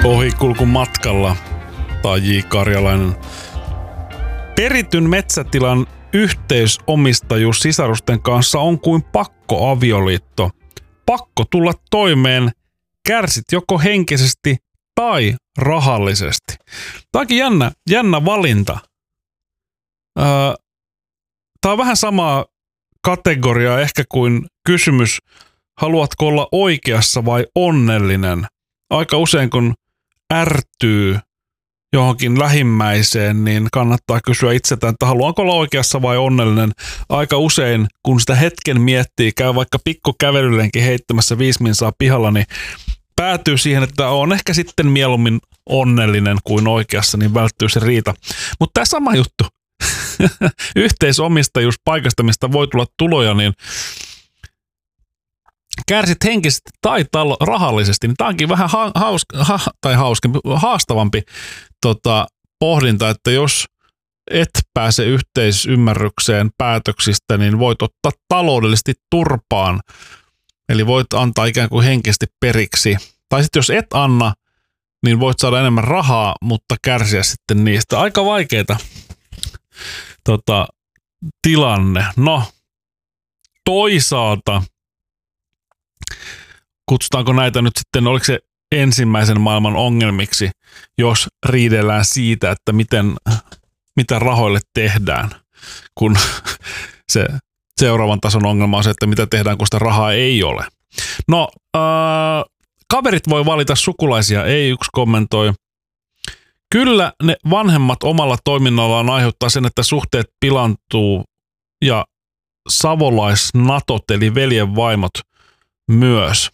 Ohikulkun matkalla tai J. Karjalainen. Perityn metsätilan yhteisomistajuus sisarusten kanssa on kuin pakkoavioliitto. Pakko tulla toimeen, kärsit joko henkisesti tai rahallisesti. Tämä onkin jännä valinta. Tämä on vähän samaa kategoriaa ehkä kuin kysymys, haluatko olla oikeassa vai onnellinen? Aika usein kun ärtyy johonkin lähimmäiseen, niin kannattaa kysyä itseltään, että haluanko olla oikeassa vai onnellinen. Aika usein, kun sitä hetken miettii, käy vaikka pikkukävelylenkin heittämässä 5 minsaa pihalla, niin päätyy siihen, että on ehkä sitten mieluummin onnellinen kuin oikeassa, niin välttyy se riita. Mutta tämä sama juttu, yhteisomistajuus paikasta, mistä voi tulla tuloja, niin kärsit henkisesti tai rahallisesti, niin tämä onkin vähän haastavampi pohdinta, että jos et pääse yhteisymmärrykseen päätöksistä, niin voit ottaa taloudellisesti turpaan, eli voit antaa ikään kuin henkisesti periksi. Tai sitten jos et anna, niin voit saada enemmän rahaa, mutta kärsiä sitten niistä. Aika vaikeita tilanne. No, toisaalta kutsutaanko näitä nyt sitten, oliko se ensimmäisen maailman ongelmiksi, jos riidellään siitä, että mitä rahoille tehdään, kun se seuraavan tason ongelma on se, että mitä tehdään, kun sitä rahaa ei ole. No, kaverit voi valita sukulaisia, ei yksi kommentoi. Kyllä ne vanhemmat omalla toiminnallaan aiheuttaa sen, että suhteet pilantuu ja savolaisnatot eli veljenvaimot myös.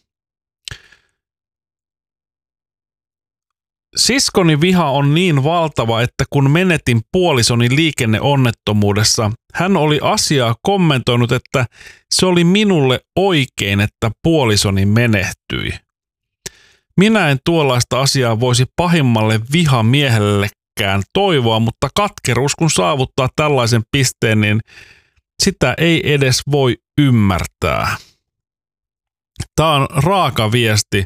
Siskoni viha on niin valtava, että kun menetin puolisoni liikenneonnettomuudessa, hän oli asiaa kommentoinut, että se oli minulle oikein, että puolisoni menehtyi. Minä en tuollaista asiaa voisi pahimmalle vihamiehellekään toivoa, mutta katkeruus kun saavuttaa tällaisen pisteen, niin sitä ei edes voi ymmärtää. Tämä on raaka viesti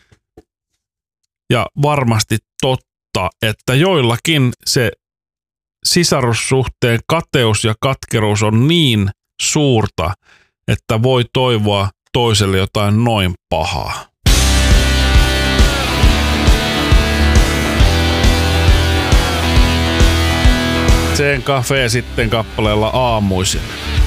ja varmasti totta, että joillakin se sisarussuhteen kateus ja katkeruus on niin suurta, että voi toivoa toiselle jotain noin pahaa. Sen Cafe sitten kappaleella Aamuisin.